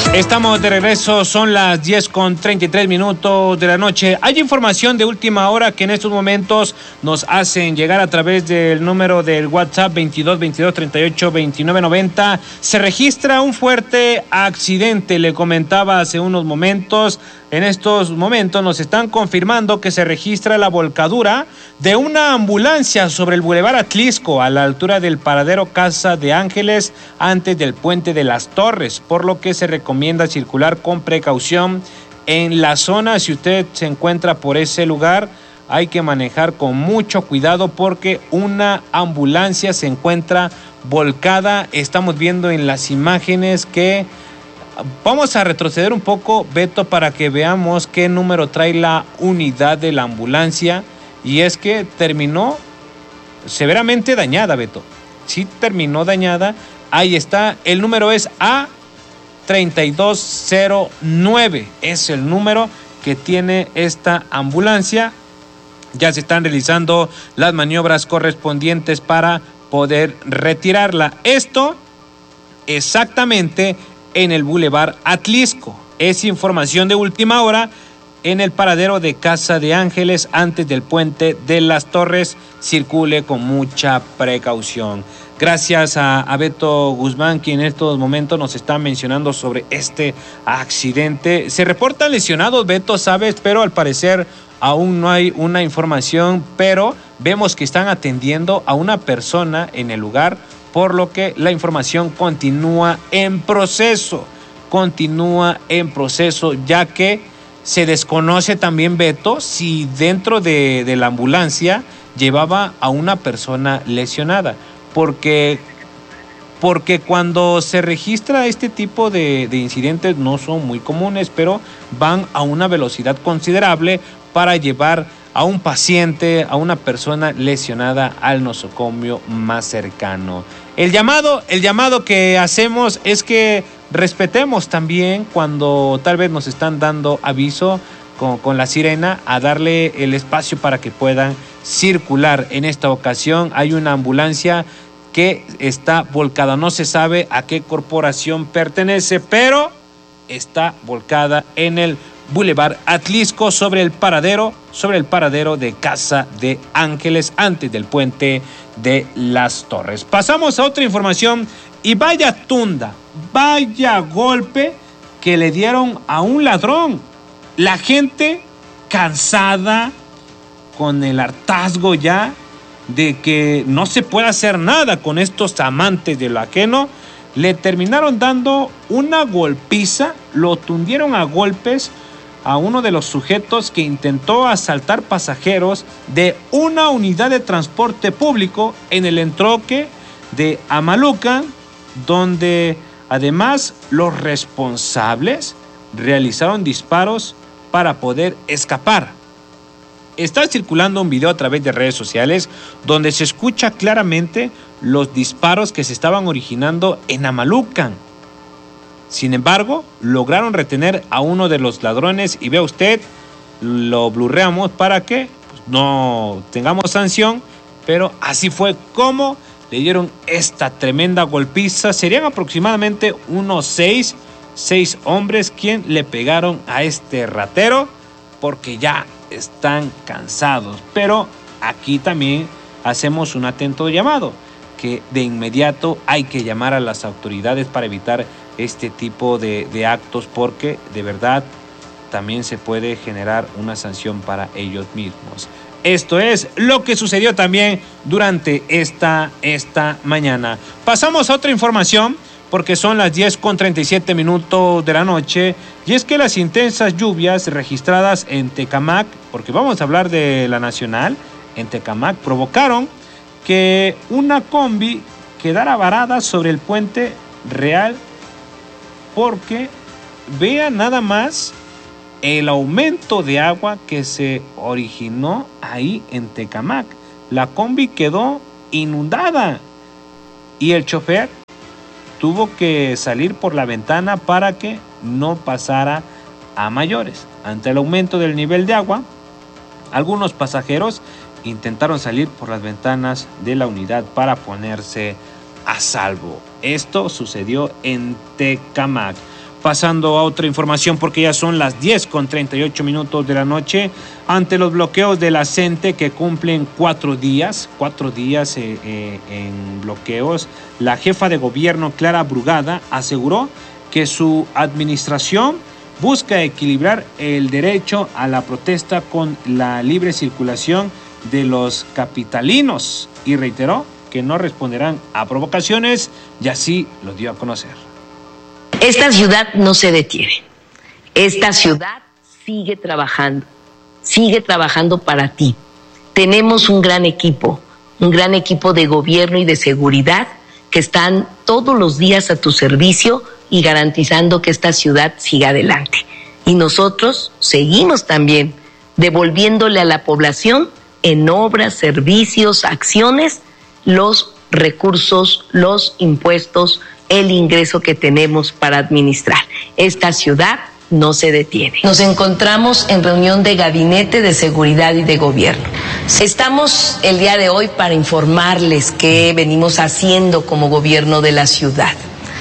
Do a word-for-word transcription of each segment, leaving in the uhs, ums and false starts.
Estamos de regreso, son las diez con treinta y tres minutos de la noche. Hay información de última hora que en estos momentos nos hacen llegar a través del número del WhatsApp veintidós veintidós treinta y ocho veintinueve noventa. Se registra un fuerte accidente, le comentaba hace unos momentos. En estos momentos nos están confirmando que se registra la volcadura de una ambulancia sobre el Boulevard Atlisco, a la altura del paradero Casa de Ángeles, antes del Puente de las Torres, por lo que se recomienda circular con precaución en la zona. Si usted se encuentra por ese lugar, hay que manejar con mucho cuidado porque una ambulancia se encuentra volcada. Estamos viendo en las imágenes que... Vamos a retroceder un poco, Beto, para que veamos qué número trae la unidad de la ambulancia. Y es que terminó severamente dañada, Beto. Sí terminó dañada. Ahí está, el número es A treinta y dos cero nueve. Es el número que tiene esta ambulancia. Ya se están realizando las maniobras correspondientes para poder retirarla. Esto exactamente en el Boulevard Atlisco. Es información de última hora en el paradero de Casa de Ángeles, antes del Puente de las Torres. Circule con mucha precaución. Gracias a, a Beto Guzmán, quien en estos momentos nos está mencionando sobre este accidente. Se reportan lesionados, Beto, sabes, pero al parecer aún no hay una información, pero vemos que están atendiendo a una persona en el lugar, por lo que la información continúa en proceso, continúa en proceso, ya que se desconoce también, Beto, si dentro de, de la ambulancia llevaba a una persona lesionada, porque, porque cuando se registra este tipo de, de incidentes no son muy comunes, pero van a una velocidad considerable para llevar a un paciente, a una persona lesionada al nosocomio más cercano. El llamado, el llamado que hacemos es que respetemos también cuando tal vez nos están dando aviso con, con la sirena, a darle el espacio para que puedan circular. En esta ocasión hay una ambulancia que está volcada, no se sabe a qué corporación pertenece, pero está volcada en el Boulevard Atlisco, sobre el paradero, sobre el paradero de Casa de Ángeles, antes del Puente de las Torres. Pasamos a otra información y vaya tunda, vaya golpe que le dieron a un ladrón. La gente cansada, con el hartazgo ya de que no se puede hacer nada con estos amantes de lo ajeno, le terminaron dando una golpiza, lo tundieron a golpes a uno de los sujetos que intentó asaltar pasajeros de una unidad de transporte público en el entroque de Amalucan, donde además los responsables realizaron disparos para poder escapar. Está circulando un video a través de redes sociales donde se escucha claramente los disparos que se estaban originando en Amalucan. Sin embargo, lograron retener a uno de los ladrones y vea usted, lo blurreamos para que pues, no tengamos sanción, pero así fue como le dieron esta tremenda golpiza. Serían aproximadamente unos seis, seis hombres quien le pegaron a este ratero porque ya están cansados. Pero aquí también hacemos un atento llamado, que de inmediato hay que llamar a las autoridades para evitar este tipo de, de actos, porque de verdad también se puede generar una sanción para ellos mismos. Esto es lo que sucedió también durante esta, esta mañana. Pasamos a otra información, porque son las diez con treinta y siete minutos de la noche, y es que las intensas lluvias registradas en Tecámac, porque vamos a hablar de la nacional, en Tecámac, provocaron que una combi quedara varada sobre el puente real, porque vea nada más el aumento de agua que se originó ahí en Tecámac. La combi quedó inundada y el chofer tuvo que salir por la ventana para que no pasara a mayores. Ante el aumento del nivel de agua, algunos pasajeros intentaron salir por las ventanas de la unidad para ponerse a salvo. Esto sucedió en Tecámac. Pasando a otra información, porque ya son las diez con treinta y ocho minutos de la noche, ante los bloqueos de la CENTE que cumplen cuatro días, cuatro días eh, eh, en bloqueos, la jefa de gobierno, Clara Brugada, aseguró que su administración busca equilibrar el derecho a la protesta con la libre circulación de los capitalinos y reiteró que no responderán a provocaciones y así lo dio a conocer. Esta ciudad no se detiene. Esta ciudad sigue trabajando, sigue trabajando para ti. Tenemos un gran equipo, un gran equipo de gobierno y de seguridad que están todos los días a tu servicio y garantizando que esta ciudad siga adelante. Y nosotros seguimos también devolviéndole a la población en obras, servicios, acciones, los recursos, los impuestos, el ingreso que tenemos para administrar. Esta ciudad no se detiene. Nos encontramos en reunión de Gabinete de Seguridad y de Gobierno. Estamos el día de hoy para informarles qué venimos haciendo como gobierno de la ciudad.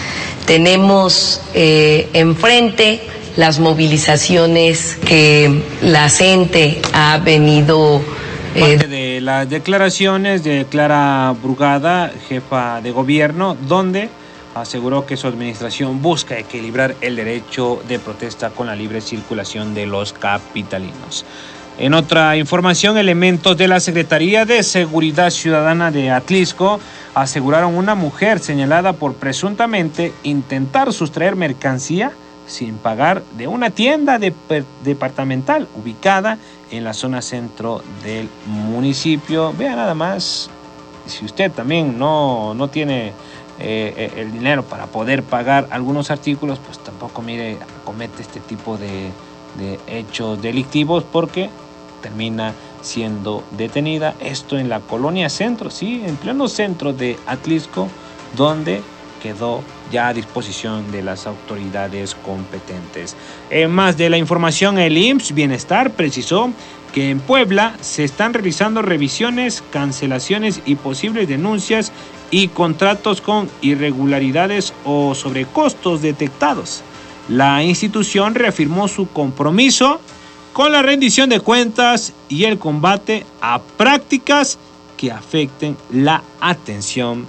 Tenemos eh, enfrente las movilizaciones que la CENTE ha venido... Eh, Parte de las declaraciones de Clara Brugada, jefa de gobierno, donde aseguró que su administración busca equilibrar el derecho de protesta con la libre circulación de los capitalinos. En otra información, elementos de la Secretaría de Seguridad Ciudadana de Atlisco aseguraron una mujer señalada por presuntamente intentar sustraer mercancía sin pagar de una tienda de departamental ubicada en la zona centro del municipio. Vea nada más, si usted también no, no tiene eh, el dinero para poder pagar algunos artículos, pues tampoco, mire, comete este tipo de, de hechos delictivos porque termina siendo detenida. Esto en la colonia centro, sí, en pleno centro de Atlisco, donde quedó ya a disposición de las autoridades competentes. En más de la información, el I M S S Bienestar precisó que en Puebla se están realizando revisiones, cancelaciones y posibles denuncias y contratos con irregularidades o sobrecostos detectados. La institución reafirmó su compromiso con la rendición de cuentas y el combate a prácticas que afecten la atención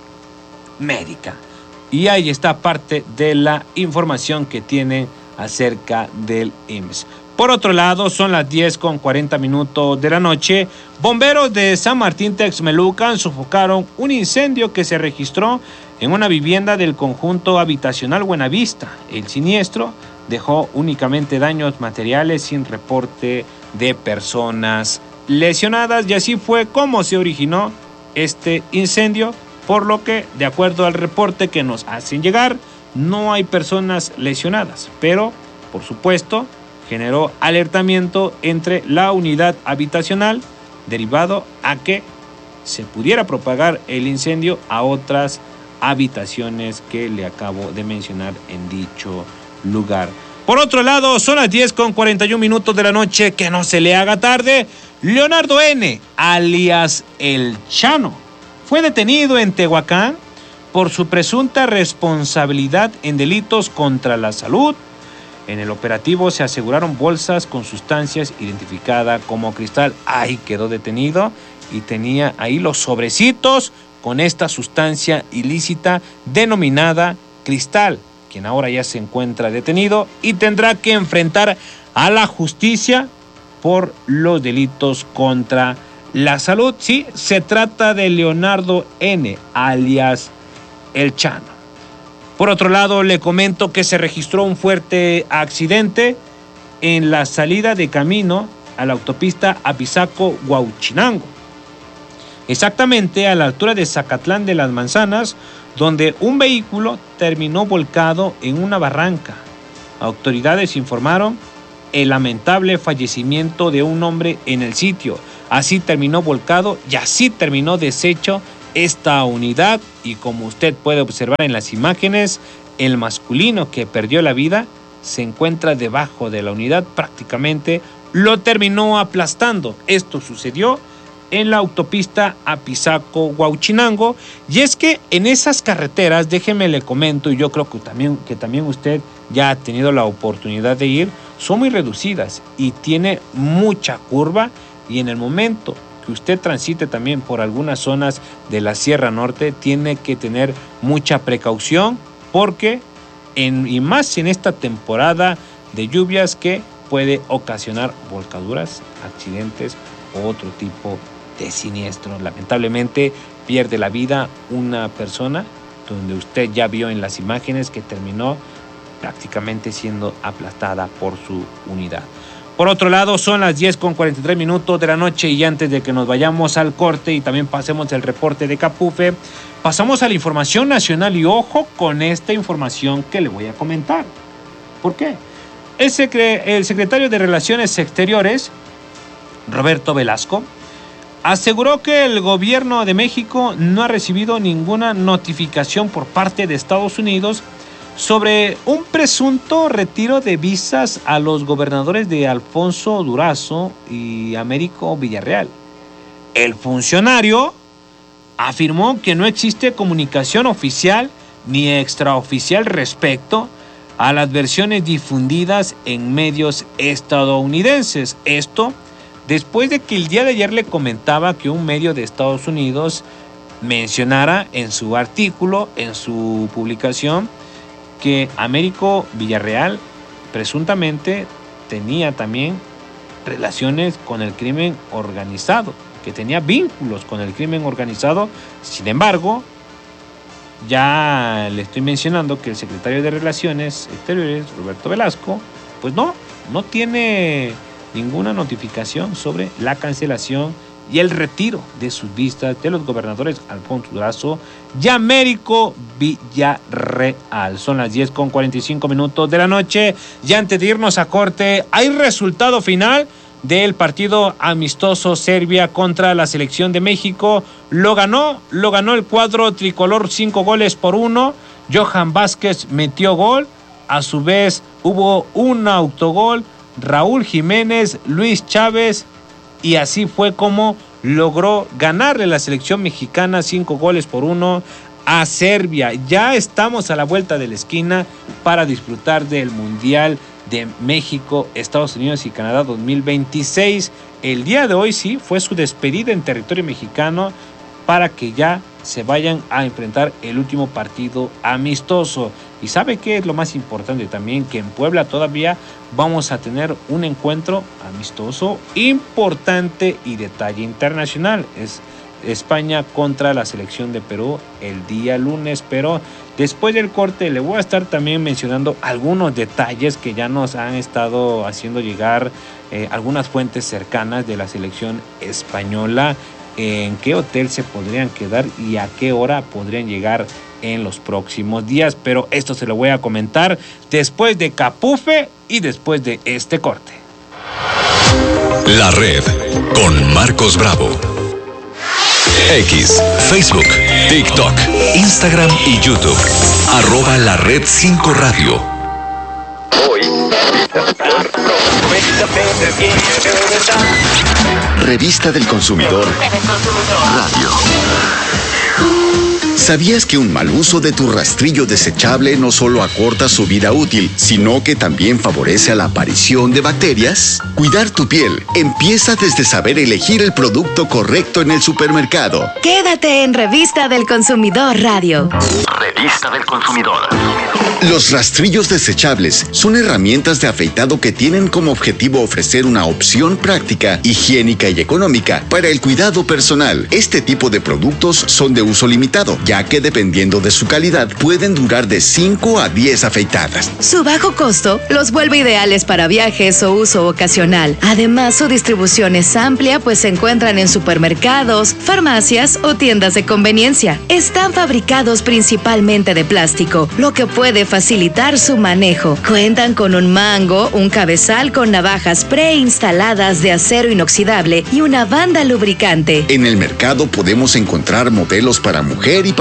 médica. Y ahí está parte de la información que tienen acerca del I M S S. Por otro lado, son las diez con cuarenta minutos de la noche. Bomberos de San Martín Texmelucan sofocaron un incendio que se registró en una vivienda del conjunto habitacional Buenavista. El siniestro dejó únicamente daños materiales sin reporte de personas lesionadas, y así fue como se originó este incendio, por lo que, de acuerdo al reporte que nos hacen llegar, no hay personas lesionadas, pero, por supuesto, generó alertamiento entre la unidad habitacional, derivado a que se pudiera propagar el incendio a otras habitaciones que le acabo de mencionar en dicho lugar. Por otro lado, son las diez con cuarenta y un minutos de la noche, que no se le haga tarde. Leonardo N., alias El Chano, fue detenido en Tehuacán por su presunta responsabilidad en delitos contra la salud. En el operativo se aseguraron bolsas con sustancias identificadas como cristal. Ahí quedó detenido y tenía ahí los sobrecitos con esta sustancia ilícita denominada cristal, quien ahora ya se encuentra detenido y tendrá que enfrentar a la justicia por los delitos contra la salud. Sí, se trata de Leonardo N., alias El Chano. Por otro lado, le comento que se registró un fuerte accidente en la salida de camino a la autopista Apizaco-Huauchinango, exactamente a la altura de Zacatlán de las Manzanas, donde un vehículo terminó volcado en una barranca. Autoridades informaron el lamentable fallecimiento de un hombre en el sitio. Así terminó volcado y así terminó deshecho esta unidad, y como usted puede observar en las imágenes, el masculino que perdió la vida se encuentra debajo de la unidad, prácticamente lo terminó aplastando. Esto sucedió en la autopista Apizaco-Huauchinango. Y es que en esas carreteras, déjeme le comento, y yo creo que también, que también usted ya ha tenido la oportunidad de ir, son muy reducidas y tiene mucha curva, y en el momento que usted transite también por algunas zonas de la Sierra Norte, tiene que tener mucha precaución, porque en, y más en esta temporada de lluvias, que puede ocasionar volcaduras, accidentes o otro tipo de siniestros. Lamentablemente pierde la vida una persona, donde usted ya vio en las imágenes que terminó prácticamente siendo aplastada por su unidad. Por otro lado, son las diez con cuarenta y tres minutos de la noche, y antes de que nos vayamos al corte y también pasemos el reporte de Capufe, pasamos a la información nacional, y ojo con esta información que le voy a comentar. ¿Por qué? El, secre- el secretario de Relaciones Exteriores, Roberto Velasco, aseguró que el gobierno de México no ha recibido ninguna notificación por parte de Estados Unidos sobre un presunto retiro de visas a los gobernadores de Alfonso Durazo y Américo Villarreal. El funcionario afirmó que no existe comunicación oficial ni extraoficial respecto a las versiones difundidas en medios estadounidenses. Esto después de que el día de ayer le comentaba que un medio de Estados Unidos mencionara en su artículo, en su publicación, que Américo Villarreal presuntamente tenía también relaciones con el crimen organizado, que tenía vínculos con el crimen organizado. Sin embargo, ya le estoy mencionando que el secretario de Relaciones Exteriores, Roberto Velasco, pues no, no tiene ninguna notificación sobre la cancelación y el retiro de sus visas de los gobernadores Alfonso Durazo y Américo Villarreal. Son las diez con cuarenta y cinco minutos de la noche, y antes de irnos a corte, hay resultado final del partido amistoso Serbia contra la selección de México. Lo ganó, lo ganó el cuadro tricolor cinco goles por uno. Johan Vázquez metió gol, a su vez hubo un autogol, Raúl Jiménez, Luis Chávez, y así fue como logró ganarle la selección mexicana cinco goles por uno a Serbia. Ya estamos a la vuelta de la esquina para disfrutar del Mundial de México, Estados Unidos y Canadá dos mil veintiséis. El día de hoy sí fue su despedida en territorio mexicano, para que ya se vayan a enfrentar el último partido amistoso. Y ¿sabe qué es lo más importante también? Que en Puebla todavía vamos a tener un encuentro amistoso importante y de talla internacional. Es España contra la selección de Perú el día lunes, pero después del corte le voy a estar también mencionando algunos detalles que ya nos han estado haciendo llegar eh, algunas fuentes cercanas de la selección española, en qué hotel se podrían quedar y a qué hora podrían llegar en los próximos días. Pero esto se lo voy a comentar después de Capufe y después de este corte. La Red con Marcos Bravo. X, Facebook, TikTok, Instagram y YouTube. Arroba La Red cinco Radio. Revista del Consumidor Radio. ¿Sabías que un mal uso de tu rastrillo desechable no solo acorta su vida útil, sino que también favorece a la aparición de bacterias? Cuidar tu piel empieza desde saber elegir el producto correcto en el supermercado. Quédate en Revista del Consumidor Radio. Revista del Consumidor. Los rastrillos desechables son herramientas de afeitado que tienen como objetivo ofrecer una opción práctica, higiénica y económica para el cuidado personal. Este tipo de productos son de uso limitado, ya que dependiendo de su calidad pueden durar de cinco a diez afeitadas. Su bajo costo los vuelve ideales para viajes o uso ocasional. Además, su distribución es amplia, pues se encuentran en supermercados, farmacias o tiendas de conveniencia. Están fabricados principalmente de plástico, lo que puede facilitar su manejo. Cuentan con un mango, un cabezal con navajas preinstaladas de acero inoxidable y una banda lubricante. En el mercado podemos encontrar modelos para mujer y para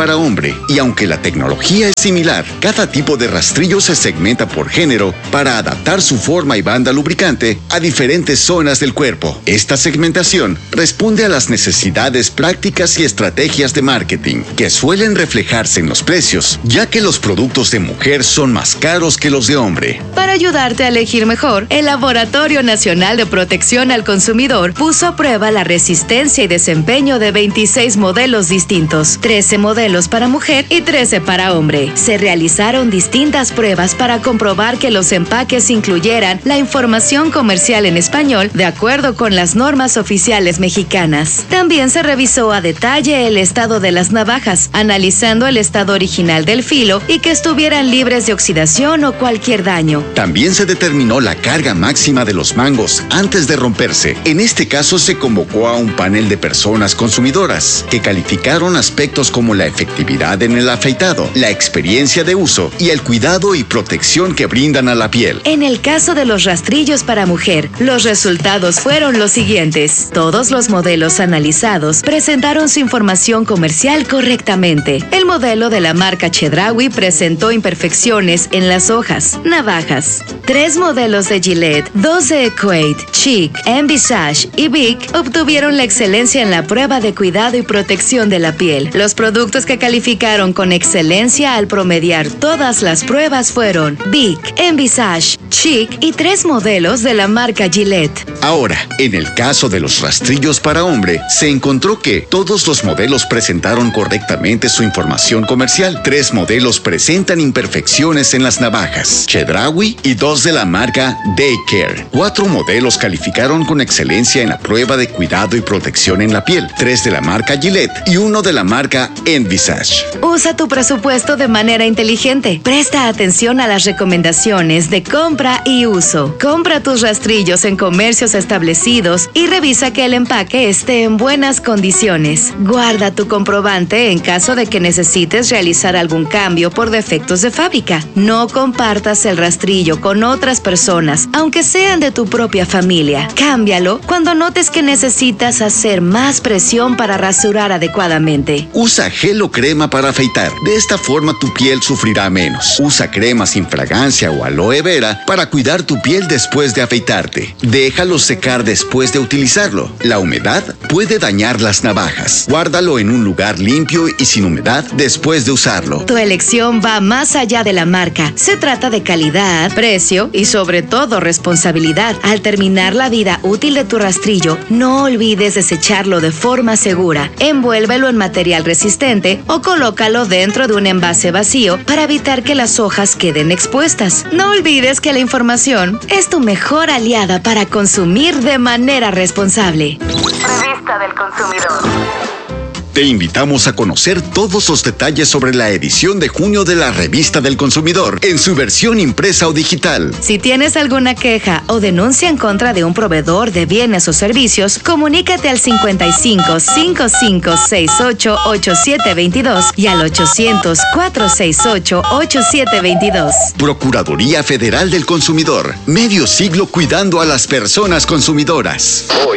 para hombre, y aunque la tecnología es similar, cada tipo de rastrillo se segmenta por género para adaptar su forma y banda lubricante a diferentes zonas del cuerpo. Esta segmentación responde a las necesidades prácticas y estrategias de marketing, que suelen reflejarse en los precios, ya que los productos de mujer son más caros que los de hombre. Para ayudarte a elegir mejor, el Laboratorio Nacional de Protección al Consumidor puso a prueba la resistencia y desempeño de veintiséis modelos distintos, trece modelos para mujer y trece para hombre. Se realizaron distintas pruebas para comprobar que los empaques incluyeran la información comercial en español de acuerdo con las normas oficiales mexicanas. También se revisó a detalle el estado de las navajas, analizando el estado original del filo y que estuvieran libres de oxidación o cualquier daño. También se determinó la carga máxima de los mangos antes de romperse. En este caso se convocó a un panel de personas consumidoras que calificaron aspectos como la efectividad en el afeitado, la experiencia de uso y el cuidado y protección que brindan a la piel. En el caso de los rastrillos para mujer, los resultados fueron los siguientes. Todos los modelos analizados presentaron su información comercial correctamente. El modelo de la marca Chedraui presentó imperfecciones en las hojas, navajas. Tres modelos de Gillette, dos de Equate, Chic, Envisage y Vic obtuvieron la excelencia en la prueba de cuidado y protección de la piel. Los productos que calificaron con excelencia al promediar todas las pruebas fueron Vic, Envisage, Chic y tres modelos de la marca Gillette. Ahora, en el caso de los rastrillos para hombre, se encontró que todos los modelos presentaron correctamente su información comercial. Tres modelos presentan imperfecciones en las navajas, Chedraui y dos de la marca Daycare. Cuatro modelos calificaron con excelencia en la prueba de cuidado y protección en la piel, tres de la marca Gillette y uno de la marca Envisage. Usa tu presupuesto de manera inteligente. Presta atención a las recomendaciones de compra y uso. Compra tus rastrillos en comercios establecidos y revisa que el empaque esté en buenas condiciones. Guarda tu comprobante en caso de que necesites realizar algún cambio por defectos de fábrica. No compartas el rastrillo con otras personas, aunque sean de tu propia familia. Cámbialo cuando notes que necesitas hacer más presión para rasurar adecuadamente. Usa gel o crema para afeitar. De esta forma tu piel sufrirá menos. Usa crema sin fragancia o aloe vera para cuidar tu piel después de afeitarte. Déjalo secar después de utilizarlo. La humedad puede dañar las navajas. Guárdalo en un lugar limpio y sin humedad después de usarlo. Tu elección va más allá de la marca. Se trata de calidad, precio y sobre todo responsabilidad. Al terminar la vida útil de tu rastrillo, no olvides desecharlo de forma segura. Envuélvelo en material resistente o colócalo dentro de un envase vacío para evitar que las hojas queden expuestas. No olvides que la información es tu mejor aliada para consumir de manera responsable. Revista del Consumidor. Te invitamos a conocer todos los detalles sobre la edición de junio de la Revista del Consumidor en su versión impresa o digital. Si tienes alguna queja o denuncia en contra de un proveedor de bienes o servicios, comunícate al cincuenta y cinco, cincuenta y cinco, sesenta y ocho, ochenta y siete veintidós y al ochocientos, cuatrocientos sesenta y ocho, ochenta y siete veintidós. Procuraduría Federal del Consumidor. Medio siglo cuidando a las personas consumidoras. Hoy,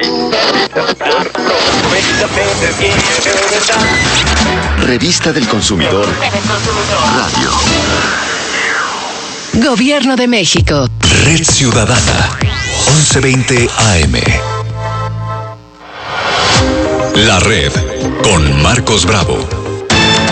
Revista del Consumidor Radio. Gobierno de México. Red Ciudadana. once veinte A M. La Red con Marcos Bravo.